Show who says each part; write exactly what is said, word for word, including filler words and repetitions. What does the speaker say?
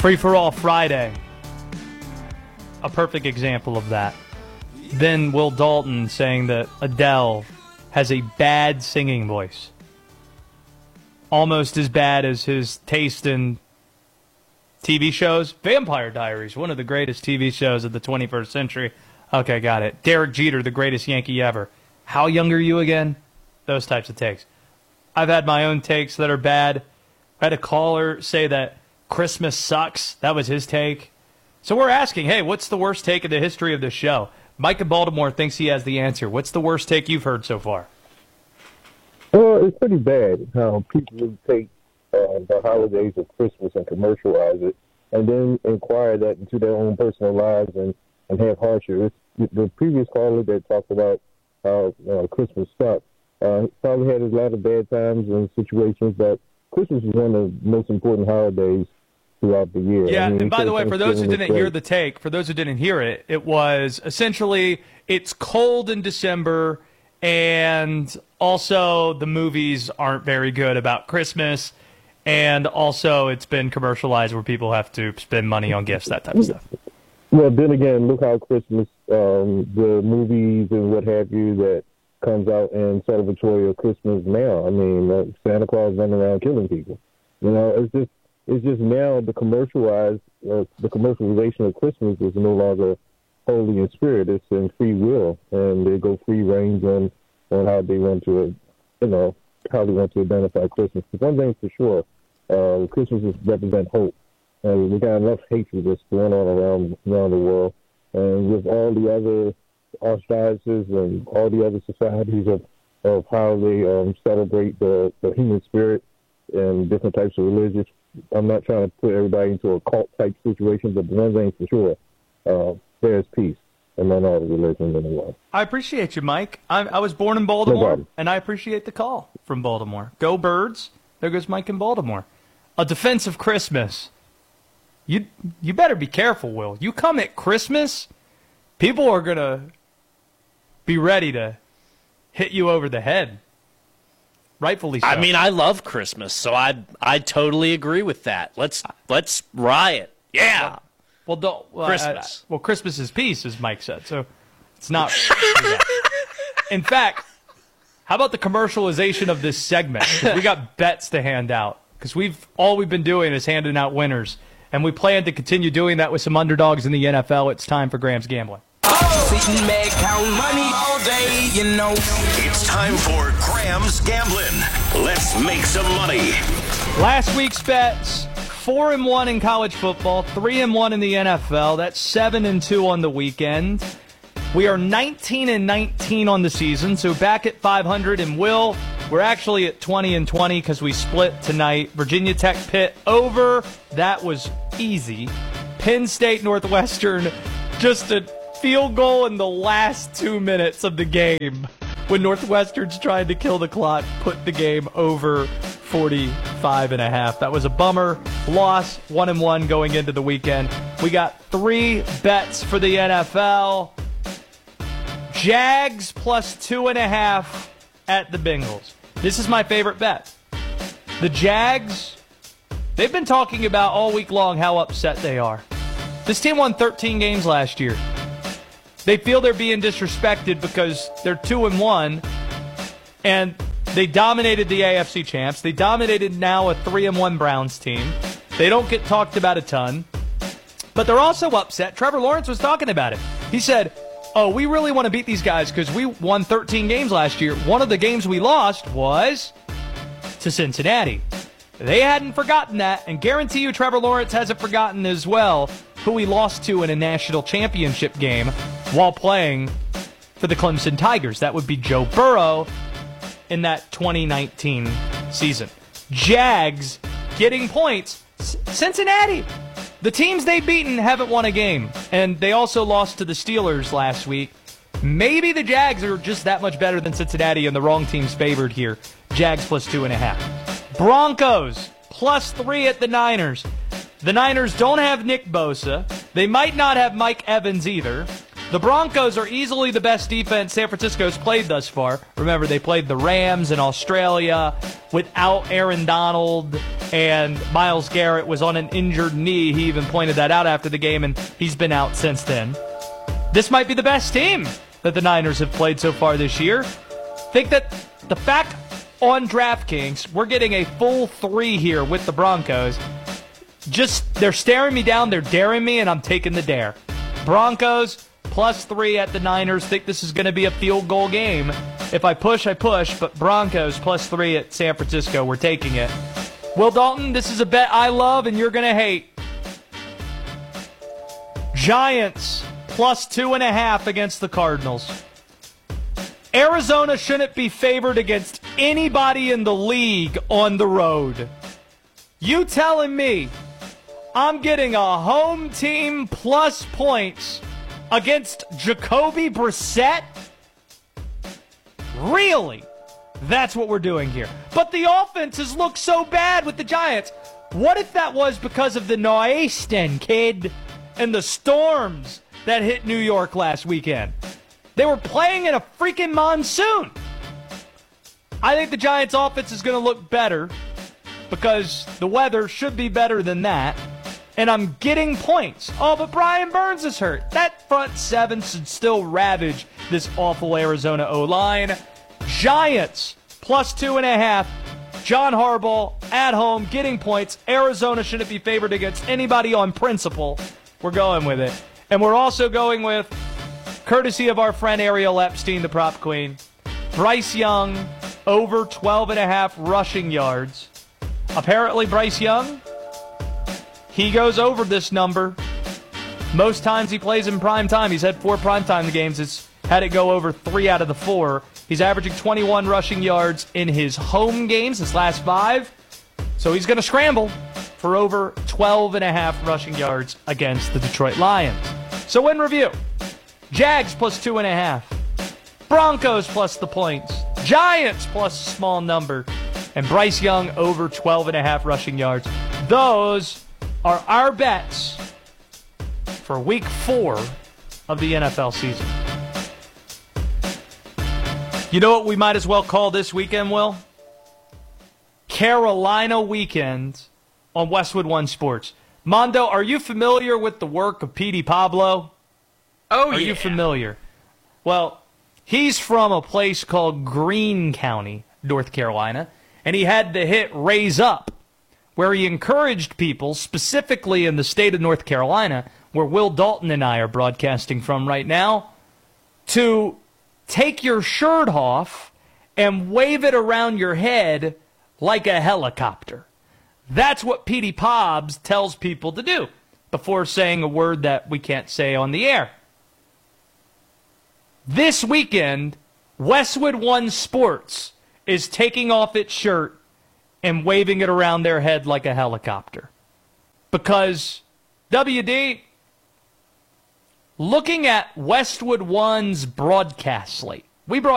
Speaker 1: Free-for-all Friday. A perfect example of that. Then Will Dalton saying that Adele has a bad singing voice. Almost as bad as his taste in T V shows. Vampire Diaries, one of the greatest T V shows of the twenty-first century. Okay, got it. Derek Jeter, the greatest Yankee ever. How young are you again? Those types of takes. I've had my own takes that are bad. I had a caller say that Christmas sucks. That was his take. So we're asking, hey, what's the worst take in the history of this show? Mike in Baltimore thinks he has the answer. What's the worst take you've heard so far?
Speaker 2: Well, it's pretty bad how people take uh, the holidays of Christmas and commercialize it and then inquire that into their own personal lives and, and have hardship. It's, the previous caller that talked about how uh, Christmas sucks uh, probably had a lot of bad times and situations, but Christmas is one of the most important holidays throughout the year.
Speaker 1: Yeah,
Speaker 2: I mean,
Speaker 1: and by the way, for those who didn't hear
Speaker 2: great.
Speaker 1: the take, for those who didn't hear it, it was essentially it's cold in December, and also the movies aren't very good about Christmas, and also it's been commercialized where people have to spend money on gifts, that type of stuff.
Speaker 2: Well, then again, look how Christmas, um, the movies and what have you that comes out in celebratory of Christmas now. I mean, uh, Santa Claus running around killing people. You know, it's just it's just now the commercialized, uh, the commercialization of Christmas is no longer holy in spirit. It's in free will, and they go free range on on how they want to, you know, how they want to identify Christmas. But one thing's for sure, uh, Christmas is represent hope. And we got enough hatred that's going on around around the world, and with all the other archdioceses and all the other societies of, of how they um, celebrate the, the human spirit and different types of religions. I'm not trying to put everybody into a cult type situation, but one thing's for sure, uh, there's peace among all the religions in the world.
Speaker 1: I appreciate you, Mike. I, I was born in Baltimore,
Speaker 2: No
Speaker 1: and I appreciate the call from Baltimore. Go Birds. There goes Mike in Baltimore. A defense of Christmas. You you better be careful, Will. You come at Christmas, people are going to be ready to hit you over the head. Rightfully so.
Speaker 3: I mean, I love Christmas, so I I totally agree with that. Let's let's riot. Yeah.
Speaker 1: Well, don't, well,
Speaker 3: Christmas.
Speaker 1: Uh, well, Christmas is peace, as Mike said, so it's not. Yeah. In fact, how about the commercialization of this segment? 'Cause we got bets to hand out. Because we've all we've been doing is handing out winners. And we plan to continue doing that with some underdogs in the N F L. It's time for Graham's Gambling.
Speaker 4: Sitting back, count money all day, you know.
Speaker 5: It's time for Graham's Gambling. Let's make some money.
Speaker 1: Last week's bets, four and one in college football, three and one in the N F L. That's seven and two on the weekend. We are nineteen and nineteen on the season, so back at five hundred. And Will, we're actually at twenty and twenty because we split tonight. Virginia Tech Pitt over. That was easy. Penn State Northwestern, just a field goal in the last two minutes of the game when Northwestern's trying to kill the clock, put the game over forty-five and a half. That was a bummer. Loss, one and one going into the weekend. We got three bets for the N F L. Jags plus two and a half at the Bengals. This is my favorite bet. The Jags, they've been talking about all week long how upset they are. This team won thirteen games last year. They feel they're being disrespected because they're two and one, and they dominated the A F C champs. They dominated now a three and one Browns team. They don't get talked about a ton, but they're also upset. Trevor Lawrence was talking about it. He said, oh, we really want to beat these guys because we won thirteen games last year. One of the games we lost was to Cincinnati. They hadn't forgotten that, and guarantee you Trevor Lawrence hasn't forgotten as well who he lost to in a national championship game while playing for the Clemson Tigers. That would be Joe Burrow in that twenty nineteen season. Jags getting points. C- Cincinnati, the teams they've beaten haven't won a game, and they also lost to the Steelers last week. Maybe the Jags are just that much better than Cincinnati, and the wrong team's favored here. Jags plus two and a half. Broncos plus three at the Niners. The Niners don't have Nick Bosa. They might not have Mike Evans either. The Broncos are easily the best defense San Francisco's played thus far. Remember, they played the Rams in Australia without Aaron Donald, and Myles Garrett was on an injured knee. He even pointed that out after the game, and he's been out since then. This might be the best team that the Niners have played so far this year. Think that the fact on DraftKings, we're getting a full three here with the Broncos. Just, they're staring me down, they're daring me, and I'm taking the dare. Broncos plus three at the Niners. Think this is going to be a field goal game. If I push, I push, but Broncos plus three at San Francisco, we're taking it. Will Dalton, this is a bet I love and you're going to hate. Giants plus two and a half against the Cardinals. Arizona shouldn't be favored against anybody in the league on the road. You telling me I'm getting a home team plus points against Jacoby Brissett? Really? That's what we're doing here. But the offenses look so bad with the Giants. What if that was because of the Nor'easter, kid, and the storms that hit New York last weekend? They were playing in a freaking monsoon. I think the Giants' offense is going to look better because the weather should be better than that. And I'm getting points. Oh, but Brian Burns is hurt. That front seven should still ravage this awful Arizona O-line. Giants plus two and a half. John Harbaugh at home getting points. Arizona shouldn't be favored against anybody on principle. We're going with it. And we're also going with, courtesy of our friend Ariel Epstein, the prop queen, Bryce Young over twelve and a half rushing yards. Apparently Bryce Young, he goes over this number most times he plays in prime time. He's had four primetime games. It's had it go over three out of the four. He's averaging twenty-one rushing yards in his home games, his last five. So he's going to scramble for over twelve and a half rushing yards against the Detroit Lions. So in review, Jags plus two and a half. Broncos plus the points. Giants plus a small number. And Bryce Young over twelve and a half rushing yards. Those are our bets for week four of the N F L season. You know what we might as well call this weekend, Will? Carolina weekend on Westwood One Sports. Mondo, are you familiar with the work of Petey Pablo?
Speaker 6: Oh,
Speaker 1: Are
Speaker 6: yeah.
Speaker 1: you familiar? Well, he's from a place called Greene County, North Carolina, and he had the hit Raise Up, where he encouraged people, specifically in the state of North Carolina, where Will Dalton and I are broadcasting from right now, to take your shirt off and wave it around your head like a helicopter. That's what Petey Pobbs tells people to do before saying a word that we can't say on the air. This weekend, Westwood One Sports is taking off its shirt and waving it around their head like a helicopter. Because, W D, looking at Westwood One's broadcast slate, we brought